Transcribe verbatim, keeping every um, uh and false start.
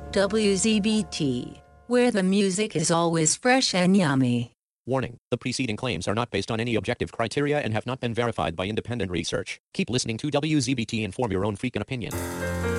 W Z B T, where the music is always fresh and yummy. Warning, the preceding claims are not based on any objective criteria and have not been verified by independent research. Keep listening to W Z B T and form your own freaking opinion.